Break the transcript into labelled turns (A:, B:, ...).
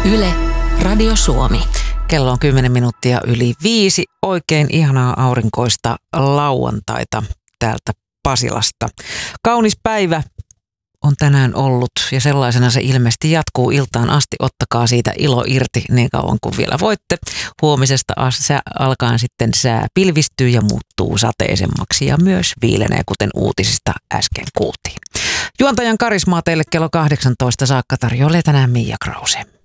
A: Yle, Radio Suomi.
B: Kello on 10 minuuttia yli 5. Oikein ihanaa aurinkoista lauantaita täältä Pasilasta. Kaunis päivä on tänään ollut ja sellaisena se ilmeisesti jatkuu iltaan asti. Ottakaa siitä ilo irti niin kauan kuin vielä voitte. Huomisesta alkaen sitten sää pilvistyy ja muuttuu sateisemmaksi ja myös viilenee, kuten uutisista äsken kuultiin. Juontajan karismaa teille kello 18 saakka tarjoilee tänään Mia Krause.